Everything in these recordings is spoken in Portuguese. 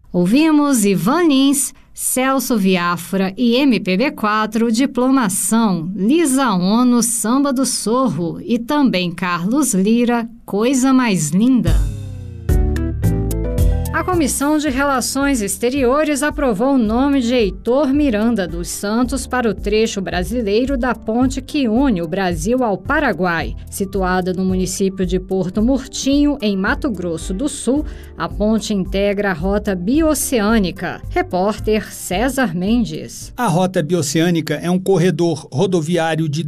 Ouvimos Ivan Lins, Celso Viáfora e MPB4, Diplomação, Lisa Ono, Samba do Sorro e também Carlos Lira, Coisa Mais Linda. A Comissão de Relações Exteriores aprovou o nome de Heitor Miranda dos Santos para o trecho brasileiro da ponte que une o Brasil ao Paraguai. Situada no município de Porto Murtinho, em Mato Grosso do Sul, a ponte integra a Rota Bioceânica. Repórter César Mendes. A Rota Bioceânica é um corredor rodoviário de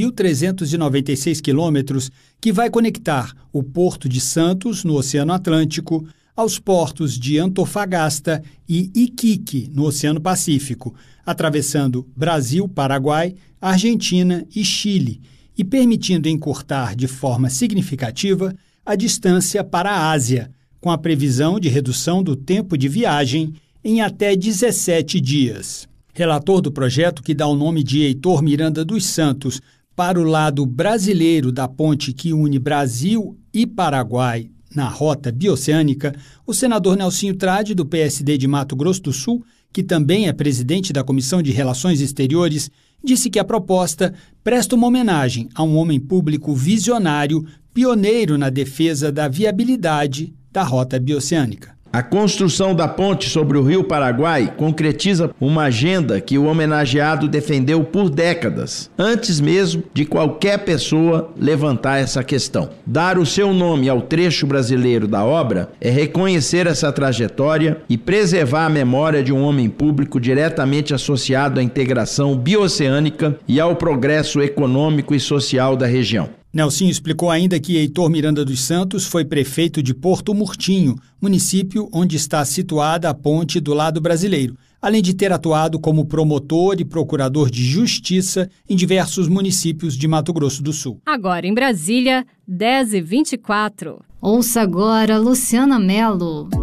2.396 quilômetros que vai conectar o Porto de Santos, no Oceano Atlântico, aos portos de Antofagasta e Iquique, no Oceano Pacífico, atravessando Brasil, Paraguai, Argentina e Chile, e permitindo encurtar de forma significativa a distância para a Ásia, com a previsão de redução do tempo de viagem em até 17 dias. Relator do projeto, que dá o nome de Heitor Miranda dos Santos para o lado brasileiro da ponte que une Brasil e Paraguai na Rota Bioceânica, o senador Nelsinho Trade, do PSD de Mato Grosso do Sul, que também é presidente da Comissão de Relações Exteriores, disse que a proposta presta uma homenagem a um homem público visionário, pioneiro na defesa da viabilidade da Rota Bioceânica. A construção da ponte sobre o Rio Paraguai concretiza uma agenda que o homenageado defendeu por décadas, antes mesmo de qualquer pessoa levantar essa questão. Dar o seu nome ao trecho brasileiro da obra é reconhecer essa trajetória e preservar a memória de um homem público diretamente associado à integração bioceânica e ao progresso econômico e social da região. Nelsinho explicou ainda que Heitor Miranda dos Santos foi prefeito de Porto Murtinho, município onde está situada a ponte do lado brasileiro, além de ter atuado como promotor e procurador de justiça em diversos municípios de Mato Grosso do Sul. Agora em Brasília, 10h24. Ouça agora Luciana Mello.